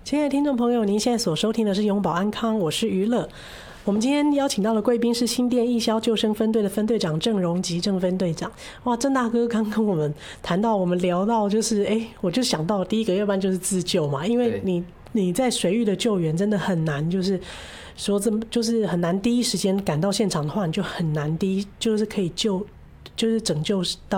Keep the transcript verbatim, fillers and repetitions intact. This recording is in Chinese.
亲爱的听众朋友，您现在所收听的是永保安康，我是娱乐。我们今天邀请到的贵宾是新店义消救生分队的分队长郑荣吉郑分队长。哇，郑大哥刚跟我们谈到，我们聊到就是，哎，我就想到第一个，要不然就是自救嘛，因为你你在水域的救援真的很难，就是说这么就是很难第一时间赶到现场的话，你就很难第一就是可以救，就是拯救到。